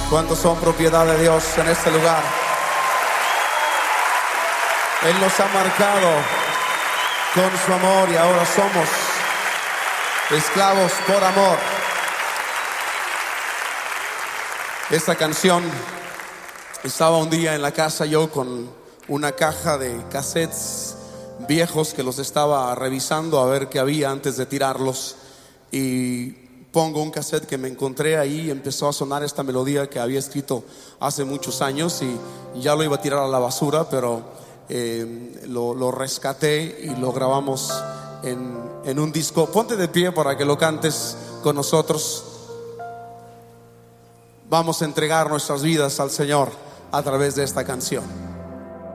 ¿Cuántos son propiedad de Dios en este lugar? Él nos ha marcado con su amor y ahora somos esclavos por amor. Esta canción, estaba un día en la casa yo con una caja de cassettes viejos que los estaba revisando a ver qué había antes de tirarlos, y pongo un cassette que me encontré ahí y empezó a sonar esta melodía que había escrito hace muchos años y ya lo iba a tirar a la basura, pero lo rescaté y lo grabamos en un disco. Ponte de pie para que lo cantes con nosotros. Vamos a entregar nuestras vidas al Señor a través de esta canción.